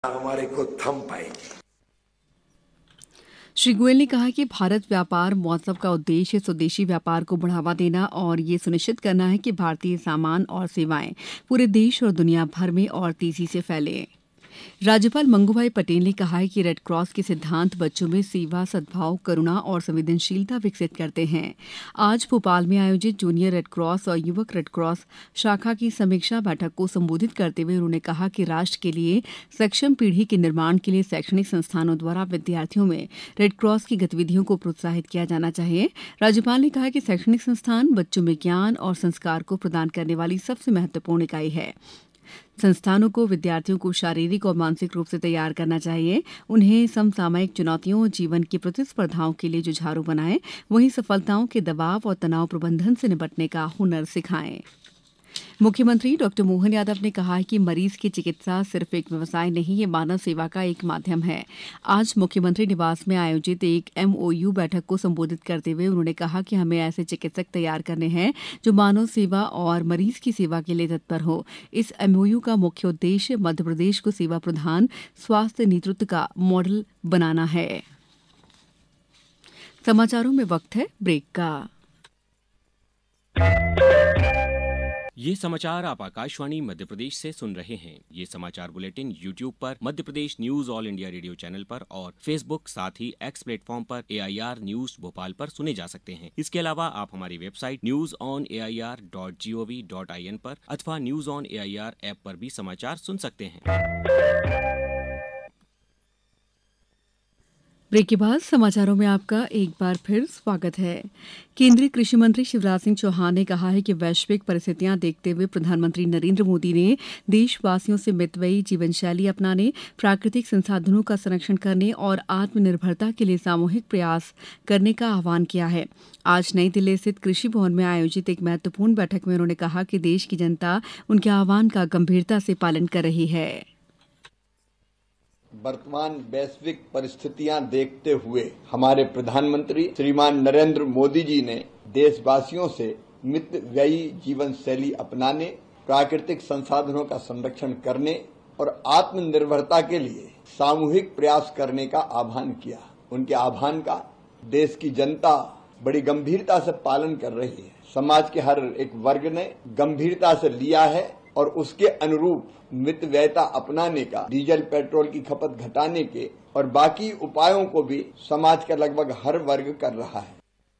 हमारे को थम पाएगी। श्री गोयल ने कहा कि भारत व्यापार महोत्सव का उद्देश्य स्वदेशी व्यापार को बढ़ावा देना और ये सुनिश्चित करना है कि भारतीय सामान और सेवाएं पूरे देश और दुनिया भर में और तेजी से फैले। राज्यपाल मंगूभाई पटेल ने कहा है कि रेड क्रॉस के सिद्धांत बच्चों में सेवा, सद्भाव, करुणा और संवेदनशीलता विकसित करते हैं। आज भोपाल में आयोजित जूनियर रेड क्रॉस और युवक रेड क्रॉस शाखा की समीक्षा बैठक को संबोधित करते हुए उन्होंने कहा कि राष्ट्र के लिए सक्षम पीढ़ी के निर्माण के लिए शैक्षणिक संस्थानों द्वारा विद्यार्थियों में रेड क्रॉस की गतिविधियों को प्रोत्साहित किया जाना चाहिए। राज्यपाल ने कहा कि शैक्षणिक संस्थान बच्चों में ज्ञान और संस्कार को प्रदान करने वाली सबसे महत्वपूर्ण इकाई है। संस्थानों को विद्यार्थियों को शारीरिक और मानसिक रूप से तैयार करना चाहिए, उन्हें समसामयिक चुनौतियों और जीवन की प्रतिस्पर्धाओं के लिए जुझारू बनाएं, वहीं सफलताओं के दबाव और तनाव प्रबंधन से निपटने का हुनर सिखाएं। मुख्यमंत्री डॉ मोहन यादव ने कहा है कि मरीज की चिकित्सा सिर्फ एक व्यवसाय नहीं, ये मानव सेवा का एक माध्यम है। आज मुख्यमंत्री निवास में आयोजित एक MOU बैठक को संबोधित करते हुए उन्होंने कहा कि हमें ऐसे चिकित्सक तैयार करने हैं जो मानव सेवा और मरीज की सेवा के लिए तत्पर हो। इस MOU का मुख्य उद्देश्य मध्यप्रदेश को सेवा प्रधान स्वास्थ्य नेतृत्व का मॉडल बनाना है। समाचारों में वक्त है ब्रेक का। ये समाचार आप आकाशवाणी मध्य प्रदेश से सुन रहे हैं। ये समाचार बुलेटिन YouTube पर Madhya Pradesh news all India radio channel पर और Facebook साथ ही X प्लेटफॉर्म पर AIR न्यूज भोपाल पर सुने जा सकते हैं। इसके अलावा आप हमारी वेबसाइट newsonair.gov.in पर अथवा न्यूज ऑन AIR ऐप पर भी समाचार सुन सकते हैं। ब्रेक के बाद समाचारों में आपका एक बार फिर स्वागत है। केंद्रीय कृषि मंत्री शिवराज सिंह चौहान ने कहा है कि वैश्विक परिस्थितियां देखते हुए प्रधानमंत्री नरेंद्र मोदी ने देशवासियों से मितव्ययी जीवन शैली अपनाने, प्राकृतिक संसाधनों का संरक्षण करने और आत्मनिर्भरता के लिए सामूहिक प्रयास करने का आह्वान किया है। आज नई दिल्ली स्थित कृषि भवन में आयोजित एक महत्वपूर्ण बैठक में उन्होंने कहा कि देश की जनता उनके आह्वान का गंभीरता से पालन कर रही है। वर्तमान वैश्विक परिस्थितियां देखते हुए हमारे प्रधानमंत्री श्रीमान नरेंद्र मोदी जी ने देशवासियों से मितव्ययी जीवन शैली अपनाने, प्राकृतिक संसाधनों का संरक्षण करने और आत्मनिर्भरता के लिए सामूहिक प्रयास करने का आह्वान किया। उनके आह्वान का देश की जनता बड़ी गंभीरता से पालन कर रही है। समाज के हर एक वर्ग ने गंभीरता से लिया है और उसके अनुरूप मितव्ययता अपनाने का, डीजल पेट्रोल की खपत घटाने के और बाकी उपायों को भी समाज का लगभग हर वर्ग कर रहा है।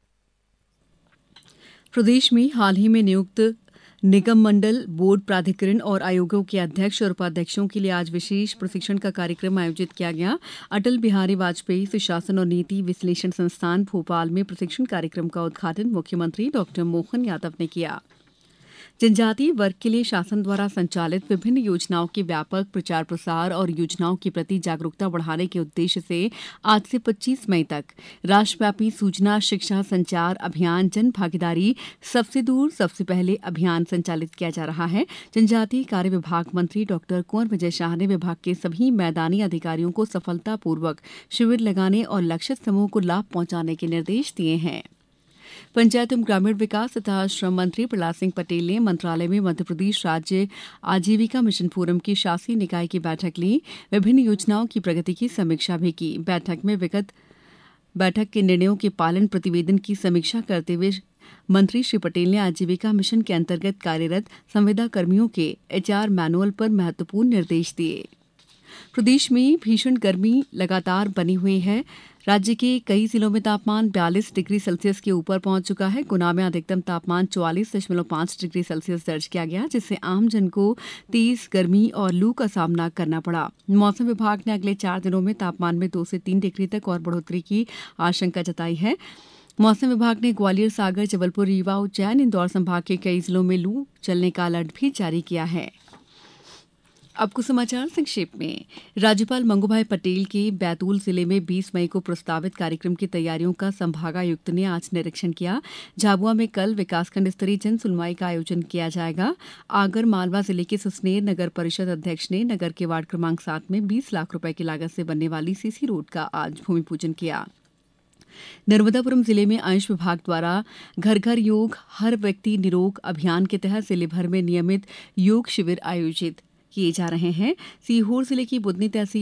प्रदेश में हाल ही में नियुक्त निगम मंडल, बोर्ड, प्राधिकरण और आयोगों के अध्यक्ष और उपाध्यक्षों के लिए आज विशेष प्रशिक्षण का कार्यक्रम आयोजित किया गया। अटल बिहारी वाजपेयी सुशासन और नीति विश्लेषण संस्थान भोपाल में प्रशिक्षण कार्यक्रम का उद्घाटन मुख्यमंत्री डॉ मोहन यादव ने किया। जनजातीय वर्ग के लिए शासन द्वारा संचालित विभिन्न योजनाओं के व्यापक प्रचार प्रसार और योजनाओं के प्रति जागरूकता बढ़ाने के उद्देश्य से आज से 25 मई तक राष्ट्रव्यापी सूचना शिक्षा संचार अभियान जन भागीदारी सबसे दूर सबसे पहले अभियान संचालित किया जा रहा है। जनजातीय कार्य विभाग मंत्री डॉ कुंवर विजय शाह ने विभाग के सभी मैदानी अधिकारियों को सफलतापूर्वक शिविर लगाने और लक्षित समूह को लाभ पहुंचाने के निर्देश दिए हैं। पंचायत एवं ग्रामीण विकास तथा श्रम मंत्री प्रहलाद सिंह पटेल ने मंत्रालय में मध्यप्रदेश राज्य आजीविका मिशन फोरम की शासी निकाय की बैठक ली। विभिन्न योजनाओं की प्रगति की समीक्षा भी की। बैठक के निर्णयों के पालन प्रतिवेदन की समीक्षा करते हुए मंत्री श्री पटेल ने आजीविका मिशन के अंतर्गत कार्यरत संविदा कर्मियों के HR मैनुअल पर महत्वपूर्ण निर्देश दिए। प्रदेश में भीषण गर्मी लगातार बनी हुई है। राज्य के कई जिलों में तापमान 42 डिग्री सेल्सियस के ऊपर पहुंच चुका है। गुना में अधिकतम तापमान 44.5 डिग्री सेल्सियस दर्ज किया गया, जिससे आम जन को तेज गर्मी और लू का सामना करना पड़ा। मौसम विभाग ने अगले 4 दिनों में तापमान में 2 से 3 डिग्री तक और बढ़ोतरी की आशंका जताई है। मौसम विभाग ने ग्वालियर, सागर, जबलपुर, रीवा, उज्जैन, इंदौर संभाग के कई जिलों में लू चलने का अलर्ट भी जारी किया है। अब कुछ समाचार संक्षेप में। राज्यपाल मंगूभाई पटेल के बैतूल जिले में 20 मई को प्रस्तावित कार्यक्रम की तैयारियों का संभागायुक्त ने आज निरीक्षण किया। झाबुआ में कल विकासखंड स्तरीय जन सुनवाई का आयोजन किया जाएगा। आगर मालवा जिले के सुसनेर नगर परिषद अध्यक्ष ने नगर के वार्ड क्रमांक 7 में 20 लाख रुपए की लागत से बनने वाली CC रोड का आज भूमि पूजन किया। नर्मदापुरम जिले में आयुष विभाग द्वारा घर घर योग हर व्यक्ति निरोग अभियान के तहत जिले भर में नियमित योग शिविर आयोजित किए जा रहे हैं। सीहोर जिले की बुदनी तहसील